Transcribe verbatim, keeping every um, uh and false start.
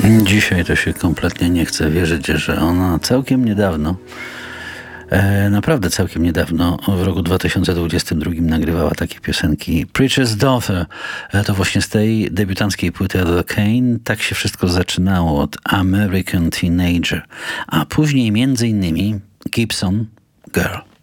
Dzisiaj to się kompletnie nie chce wierzyć, że ona całkiem niedawno, e, naprawdę całkiem niedawno, w roku dwa tysiące dwudziestym drugim nagrywała takie piosenki. Preacher's Daughter, e, to właśnie z tej debiutanckiej płyty The Kane. Tak się wszystko zaczynało od American Teenager, a później między innymi Gibson Girl.